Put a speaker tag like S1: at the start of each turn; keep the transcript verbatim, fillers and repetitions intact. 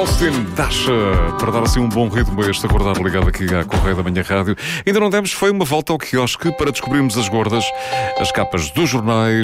S1: Austin Dasha, para dar assim um bom ritmo a este acordar ligado aqui à Correia da Manhã Rádio. Ainda não demos, foi uma volta ao quiosque para descobrirmos as gordas, as capas dos jornais,